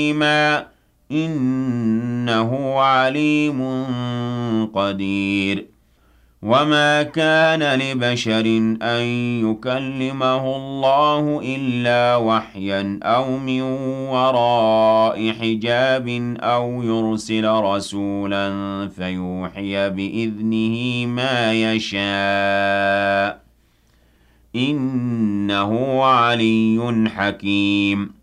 حكيما إنه عليم قدير وما كان لبشر أن يكلمه الله إلا وحيا أو من وراء حجاب أو يرسل رسولا فيوحي بإذنه ما يشاء إنه علي حكيم